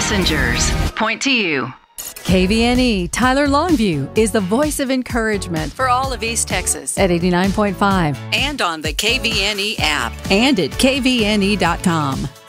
messengers point to you. KVNE Tyler Longview is the voice of encouragement for all of East Texas at 89.5 and on the KVNE app and at kvne.com.